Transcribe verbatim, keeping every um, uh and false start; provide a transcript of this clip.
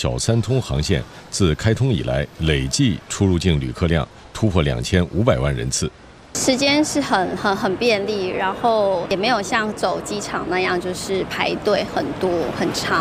小三通航线自开通以来，累计出入境旅客量突破两千五百万人次。 时间是很很很便利，然后也没有像走机场那样就是排队很多很长。